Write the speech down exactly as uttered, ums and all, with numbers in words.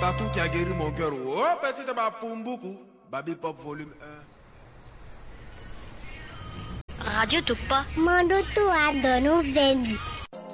tatou qui a guéri mon cœur. Oh, petit de ma Pumbuku. Baby Pop volume un. Radio Topa. Mando tu a dono vem.